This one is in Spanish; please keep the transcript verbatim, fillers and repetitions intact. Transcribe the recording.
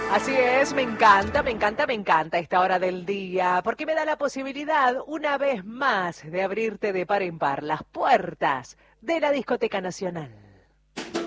Así es, me encanta, me encanta, me encanta esta hora del día, porque me da la posibilidad, una vez más, de abrirte de par en par las puertas de la Discoteca Nacional.